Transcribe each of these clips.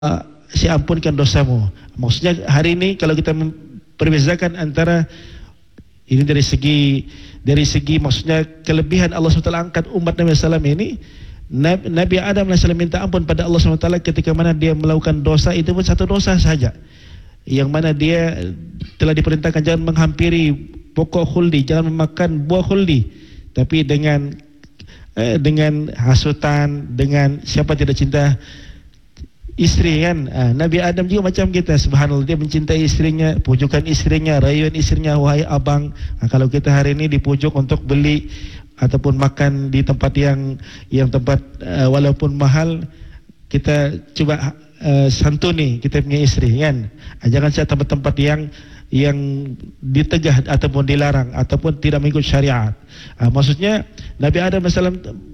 saya ampunkan dosamu. Maksudnya hari ini kalau kita memperbezakan antara ini dari segi maksudnya kelebihan Allah SWT angkat umat Nabi SAW ini, Nabi Adam AS minta ampun pada Allah SWT ketika mana dia melakukan dosa, itu pun satu dosa saja, yang mana dia telah diperintahkan jangan menghampiri pokok khuldi, jangan memakan buah khuldi, tapi dengan hasutan, dengan siapa tidak cinta istri kan. Nabi Adam juga macam kita, subhanallah, dia mencintai istrinya, pujukan istrinya, rayuan istrinya, wahai abang. Kalau kita hari ini dipujuk untuk beli ataupun makan di tempat yang tempat walaupun mahal, kita coba santuni kita punya istri kan. Jangan saya tempat-tempat yang ditegah ataupun dilarang ataupun tidak mengikut syariat. Maksudnya Nabi Adam AS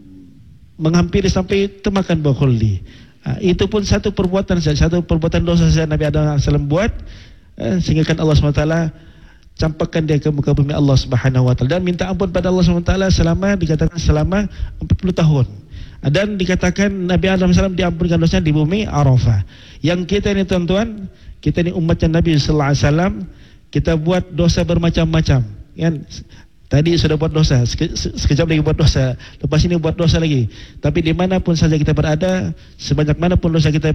menghampiri sampai termakan buah khuldi. Itu pun satu perbuatan dosa saja Nabi Adam AS buat, sehingga kan Allah SWT campakkan dia ke muka bumi Allah Subhanahu Wa Taala dan minta ampun pada Allah SWT dikatakan selama 40 tahun. Dan dikatakan Nabi Adam AS diampunkan dosanya di bumi Arafah. Yang kita ini tuan-tuan, kita ini umatnya Nabi Sallallahu Alaihi Wasallam, kita buat dosa bermacam-macam kan. Tadi sudah buat dosa, sekejap lagi buat dosa, lepas ini buat dosa lagi. Tapi dimanapun saja kita berada, sebanyak manapun dosa kita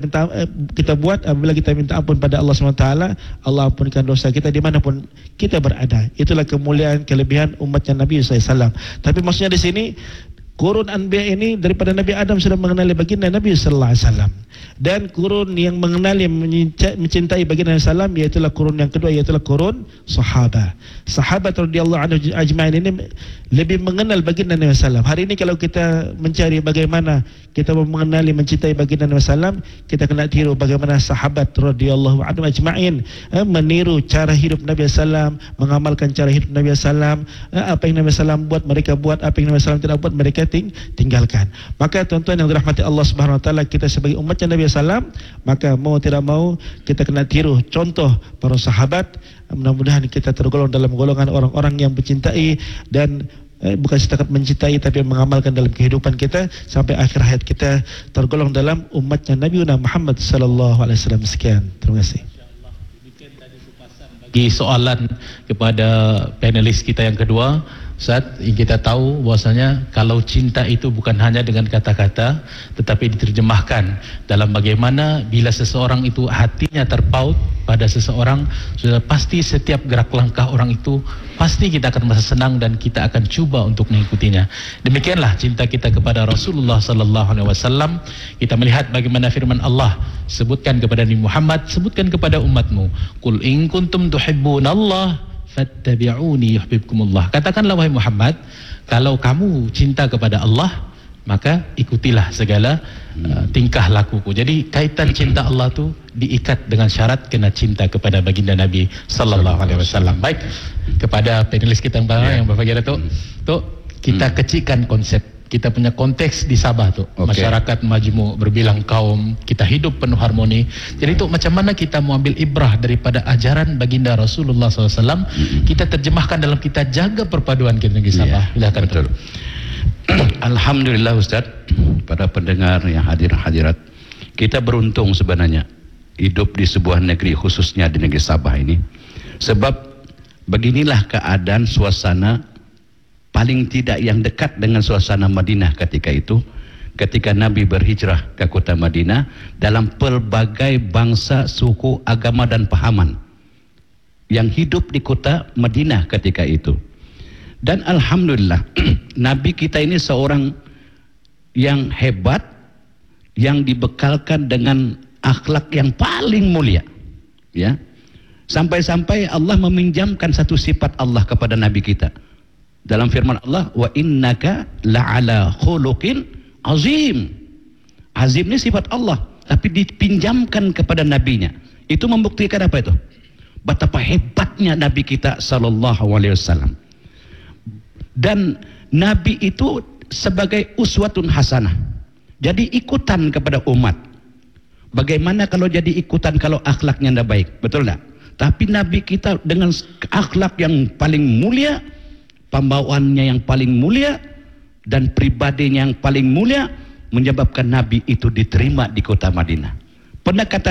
buat, apabila kita minta ampun pada Allah SWT, Allah ampunkan dosa kita dimanapun kita berada. Itulah kemuliaan, kelebihan umatnya Nabi SAW. Tapi maksudnya di sini kurun Anbiya ini daripada Nabi Adam sudah mengenali baginda Nabi Sallallahu Alaihi Wasallam, dan kurun yang mengenali mencintai baginda Nabi Sallam iaitulah kurun yang kedua, iaitulah kurun sahabat. Sahabat radhiyallahu anhu ajma'in ini lebih mengenal baginda Nabi Sallam. Hari ini kalau kita mencari bagaimana kita mengenali mencintai baginda Nabi Sallam, kita kena tiru bagaimana sahabat radhiyallahu anhu ajma'in meniru cara hidup Nabi Sallam, mengamalkan cara hidup Nabi Sallam. Apa yang Nabi Sallam buat mereka buat, apa yang Nabi Sallam tidak buat mereka tinggalkan. Maka tuan-tuan yang dirahmati Allah Subhanahu Wa Taala, kita sebagai umatnya Nabi SAW, maka mau tidak mau kita kena tiru contoh para sahabat. Mudah-mudahan kita tergolong dalam golongan orang-orang yang mencintai dan bukan setakat mencintai tapi mengamalkan dalam kehidupan kita sampai akhir hayat kita, tergolong dalam umatnya Nabi Muhammad sallallahu alaihi wasallam. Sekian, terima kasih. Bagi soalan kepada panelis kita yang kedua, Ustaz, kita tahu bahwasanya kalau cinta itu bukan hanya dengan kata-kata, tetapi diterjemahkan dalam bagaimana bila seseorang itu hatinya terpaut pada seseorang, sudah pasti setiap gerak langkah orang itu pasti kita akan merasa senang dan kita akan cuba untuk mengikutinya. Demikianlah cinta kita kepada Rasulullah sallallahu alaihi wasallam. Kita melihat bagaimana firman Allah sebutkan kepada Nabi Muhammad, sebutkan kepada umatmu, qul in kuntum tuhibbunallah fattabi'uni yuhibbukumullah. Katakanlah wahai Muhammad, kalau kamu cinta kepada Allah, maka ikutilah segala tingkah lakuku. Jadi kaitan cinta Allah tu diikat dengan syarat kena cinta kepada baginda Nabi sallallahu alaihi wasallam. Baik, kepada panelis kita yang berbahagia Datuk, kita kecilkan konsep. Kita punya konteks di Sabah tu, masyarakat majmuk berbilang kaum, kita hidup penuh harmoni. Jadi tu macam mana kita mau ambil ibrah daripada ajaran baginda Rasulullah SAW, kita terjemahkan dalam kita jaga perpaduan kita negeri Sabah. Betul. Alhamdulillah Ustaz, para pendengar yang hadirat, kita beruntung sebenarnya hidup di sebuah negeri, khususnya di negeri Sabah ini. Sebab beginilah keadaan suasana paling tidak yang dekat dengan suasana Madinah ketika itu, ketika Nabi berhijrah ke kota Madinah dalam pelbagai bangsa, suku, agama dan pahaman yang hidup di kota Madinah ketika itu. Dan alhamdulillah Nabi kita ini seorang yang hebat, yang dibekalkan dengan akhlak yang paling mulia, ya. Sampai-sampai Allah meminjamkan satu sifat Allah kepada Nabi kita. Dalam firman Allah, wa innaka la'ala khuluqin azim. Azim ini sifat Allah, tapi dipinjamkan kepada nabinya. Itu membuktikan apa itu? Betapa hebatnya Nabi kita sallallahu alaihi wasallam. Dan Nabi itu sebagai uswatun hasanah. Jadi ikutan kepada umat. Bagaimana kalau jadi ikutan kalau akhlaknya tidak baik? Betul tak? Tapi Nabi kita dengan akhlak yang paling mulia, pembawaannya yang paling mulia, dan pribadinya yang paling mulia, menyebabkan Nabi itu diterima di kota Madinah. pendekatan